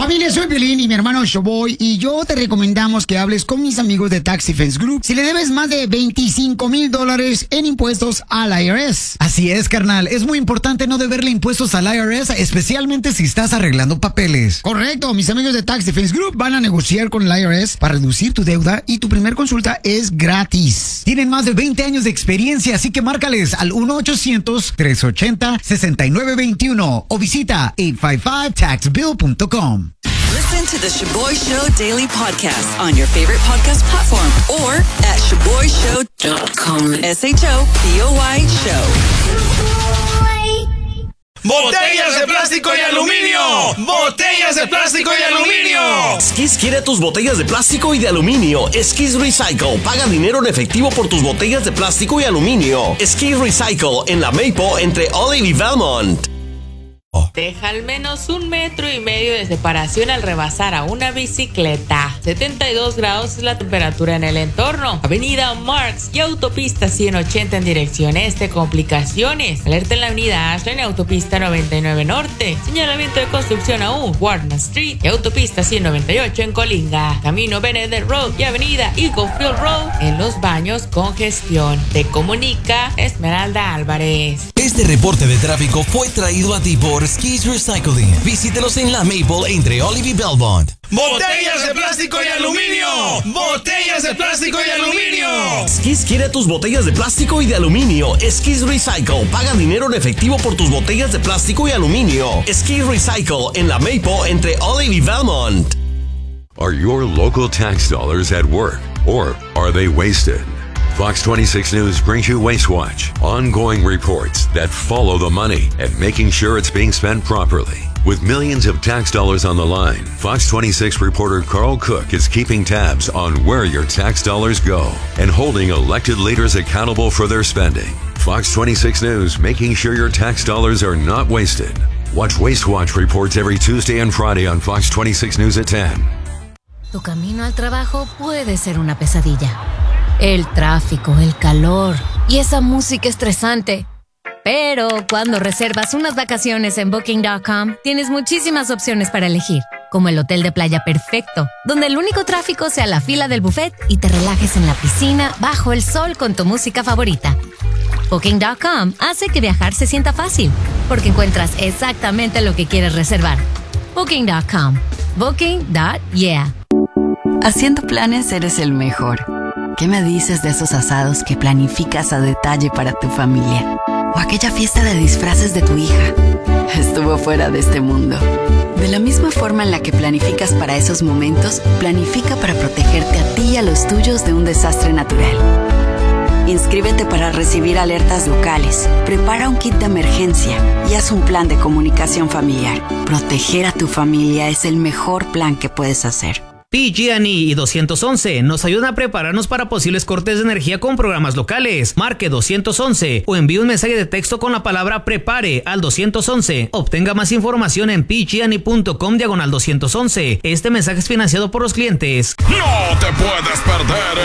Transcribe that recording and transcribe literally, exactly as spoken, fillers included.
Familia, soy Piolín y mi hermano Showboy, y yo te recomendamos que hables con mis amigos de Tax Defense Group si le debes más de veinticinco mil dólares en impuestos al I R S. Así es, carnal. Es muy importante no deberle impuestos al I R S, especialmente si estás arreglando papeles. Correcto. Mis amigos de Tax Defense Group van a negociar con el I R S para reducir tu deuda y tu primer consulta es gratis. Tienen más de veinte años de experiencia, así que márcales al uno ochocientos, tres ochenta, sesenta y nueve veintiuno o visita ocho cinco cinco tax bill punto com. Listen to the Showboy Show Daily Podcast on your favorite podcast platform or at showboy show dot com. S H O B O Y Show. ¡Botellas de plástico y aluminio! ¡Botellas de plástico y aluminio! Skis quiere tus botellas de plástico y de aluminio. Skis Recycle. Paga dinero en efectivo por tus botellas de plástico y aluminio. Skis Recycle en la Maple entre Olive y Belmont. Deja al menos un metro y medio de separación al rebasar a una bicicleta. setenta y dos grados es la temperatura en el entorno. Avenida Marx y autopista ciento ochenta en dirección este. Complicaciones. Alerta en la avenida Ashland y autopista noventa y nueve Norte. Señalamiento de construcción aún. Warner Street y autopista ciento noventa y ocho en Colinga. Camino Benedict Road y avenida Eagle Field Road en Los Baños con gestión. Te comunica Esmeralda Álvarez. Este reporte de tráfico fue traído a ti por Skis Recycling. Visítelos en la Maple entre Olive y Belmont. ¡Botellas de plástico y aluminio! ¡Botellas de plástico y aluminio! Skis quiere tus botellas de plástico y de aluminio. Skis Recycle. Paga dinero en efectivo por tus botellas de plástico y aluminio. Skis Recycle en la Maple entre Olive y Belmont. Are your local tax dollars at work, or are they wasted? Fox twenty-six News brings you Waste Watch, ongoing reports that follow the money and making sure it's being spent properly. With millions of tax dollars on the line, Fox twenty-six reporter Carl Cook is keeping tabs on where your tax dollars go and holding elected leaders accountable for their spending. Fox twenty-six News, making sure your tax dollars are not wasted. Watch Waste Watch reports every Tuesday and Friday on Fox twenty-six News at ten. Tu camino al trabajo puede ser una pesadilla. El tráfico, el calor y esa música estresante. Pero cuando reservas unas vacaciones en booking punto com, tienes muchísimas opciones para elegir, como el hotel de playa perfecto, donde el único tráfico sea la fila del buffet y te relajes en la piscina bajo el sol con tu música favorita. booking punto com hace que viajar se sienta fácil, porque encuentras exactamente lo que quieres reservar. booking punto com. Booking punto yeah. Haciendo planes eres el mejor. ¿Qué me dices de esos asados que planificas a detalle para tu familia? O aquella fiesta de disfraces de tu hija. Estuvo fuera de este mundo. De la misma forma en la que planificas para esos momentos, planifica para protegerte a ti y a los tuyos de un desastre natural. Inscríbete para recibir alertas locales, prepara un kit de emergencia y haz un plan de comunicación familiar. Proteger a tu familia es el mejor plan que puedes hacer. P G and E y doscientos once nos ayudan a prepararnos para posibles cortes de energía con programas locales. Marque doscientos once o envíe un mensaje de texto con la palabra prepare al doscientos once. Obtenga más información en p g and e punto com diagonal doscientos once. Este mensaje es financiado por los clientes. No te puedes perder